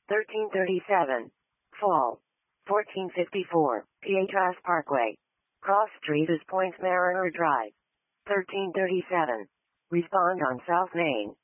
1337. Fall. 1454. Pietras Parkway. Cross Street is Point Mariner Drive. 1337. Respond on South Main.